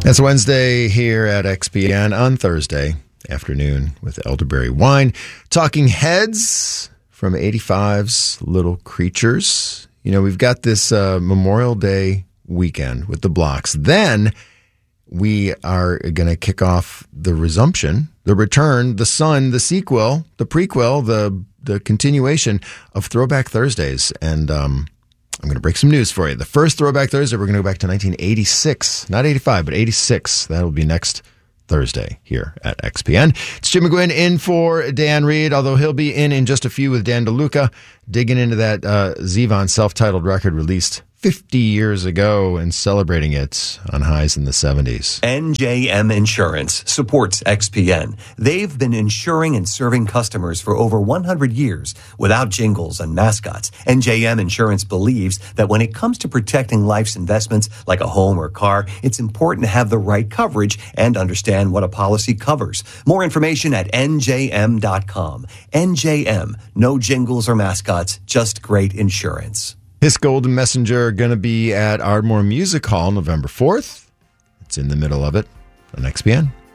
It's Wednesday here at XPN on Thursday afternoon with Elderberry Wine. Talking Heads from 85's Little Creatures. You know, we've got this Memorial Day weekend with the Blocks. Then we are going to kick off the resumption, the return, the sun, the sequel, the prequel, the continuation of Throwback Thursdays. And I'm going to break some news for you. The first Throwback Thursday, we're going to go back to 1986. Not 85, but 86. That'll be next Thursday here at XPN. It's Jim McGuinn in for Dan Reed, although he'll be in just a few with Dan DeLuca, digging into that Zevon self-titled record released 50 years ago and celebrating it on highs in the 70s. NJM Insurance supports XPN. They've been insuring and serving customers for over 100 years without jingles and mascots. NJM Insurance believes that when it comes to protecting life's investments like a home or car, it's important to have the right coverage and understand what a policy covers. More information at njm.com. NJM, no jingles or mascots, just great insurance. His Golden Messenger going to be at Ardmore Music Hall November 4th. It's in the middle of it on XPN.